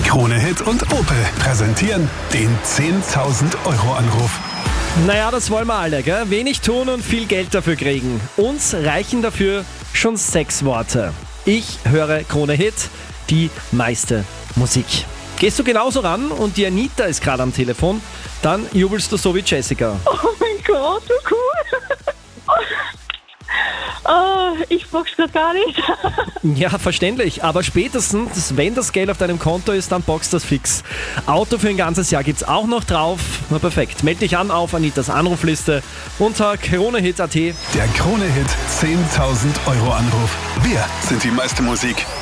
Krone Hit und Opel präsentieren den 10.000 Euro Anruf. Naja, das wollen wir alle, gell? Wenig tun und viel Geld dafür kriegen. Uns reichen dafür schon 6 Worte. Ich höre Krone Hit, die meiste Musik. Gehst du genauso ran und die Anita ist gerade am Telefon, dann jubelst du so wie Jessica. Oh mein Gott, so cool. Ich box grad gar nicht. Ja, verständlich, aber spätestens, wenn das Geld auf deinem Konto ist, dann boxt das fix. Auto für ein ganzes Jahr gibt's auch noch drauf. Na perfekt, meld dich an auf Anitas Anrufliste unter kronehit.at. Der Krone Hit 10.000 Euro Anruf. Wir sind die meiste Musik.